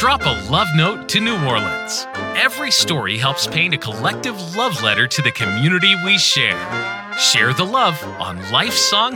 Drop a love note to New Orleans. Every story helps paint a collective love letter to the community we share. Share the love on Life Song